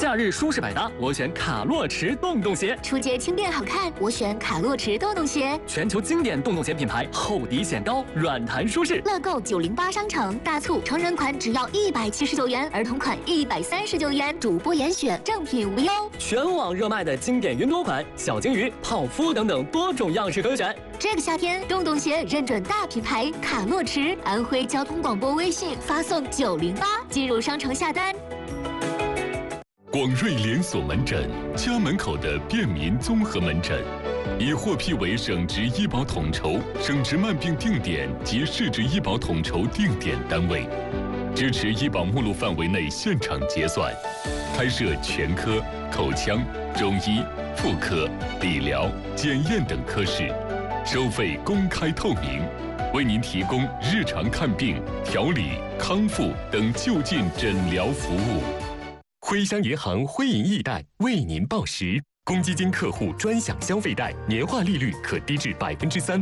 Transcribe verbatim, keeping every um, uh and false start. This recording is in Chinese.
夏日舒适百搭，我选卡洛驰洞洞鞋。 出街轻便好看，我选卡洛驰洞洞鞋。 全球经典洞洞鞋品牌，厚底显高，软弹舒适。 乐购九零八商城大促，成人款只要一百七十九元，儿童款一百三十九元，主播严选，正品无忧。 全网热卖的经典云朵款，小鲸鱼、泡芙等等多种样式可选。 这个夏天，洞洞鞋认准大品牌卡洛驰，安徽交通广播微信发送九零八进入商城下单。 广瑞连锁门诊，家门口的便民综合门诊，已获批为省直医保统筹、省直慢病定点及市直医保统筹定点单位，支持医保目录范围内现场结算，开设全科、口腔、中医、妇科、理疗、检验等科室，收费公开透明，为您提供日常看病、调理、康复等就近诊疗服务。徽商银行徽银易贷为您报时，公积金客户专享消费贷，年化利率可低至百分之三。